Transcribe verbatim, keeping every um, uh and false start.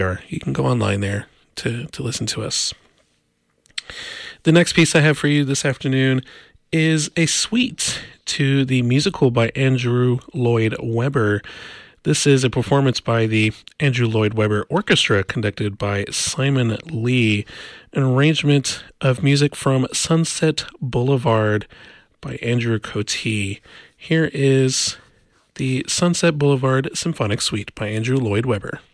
You can go online there to, to listen to us. The next piece I have for you this afternoon is a suite to the musical by Andrew Lloyd Webber. This is a performance by the Andrew Lloyd Webber Orchestra, conducted by Simon Lee, an arrangement of music from Sunset Boulevard by Andrew Cote. Here is the Sunset Boulevard Symphonic Suite by Andrew Lloyd Webber.